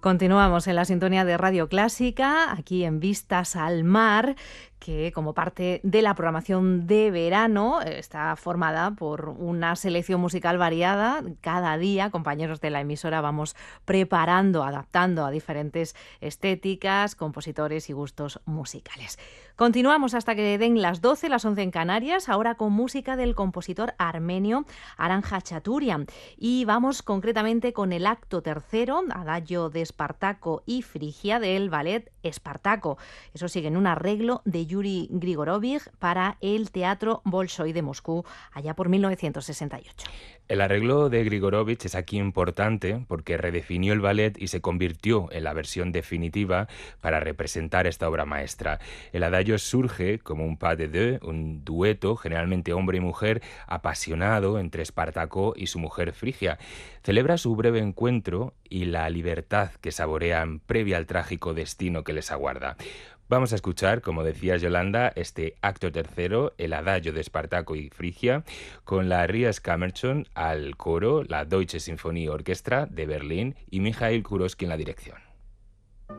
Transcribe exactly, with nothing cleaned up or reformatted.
Continuamos en la sintonía de Radio Clásica, aquí en Vistas al Mar, que como parte de la programación de verano está formada por una selección musical variada. Cada día, compañeros de la emisora, vamos preparando, adaptando a diferentes estéticas, compositores y gustos musicales. Continuamos hasta que den las doce, las once en Canarias, ahora con música del compositor armenio Aran Khachaturian. Y vamos concretamente con el acto tercero, Adagio de Espartaco y Frigia, del ballet Espartaco. Eso sigue en un arreglo de Yuri Grigorovich para el Teatro Bolshoi de Moscú, allá por mil novecientos sesenta y ocho. El arreglo de Grigorovich es aquí importante porque redefinió el ballet y se convirtió en la versión definitiva para representar esta obra maestra. El adagio surge como un pas de deux, un dueto, generalmente hombre y mujer, apasionado entre Espartaco y su mujer Frigia. Celebra su breve encuentro y la libertad que saborean previa al trágico destino que les aguarda. Vamos a escuchar, como decía Yolanda, este acto tercero, el adagio de Espartaco y Frigia, con la Rias Kammerchorn al coro, la Deutsche Sinfonie Orchestra de Berlín y Mikhail Kuroski en la dirección.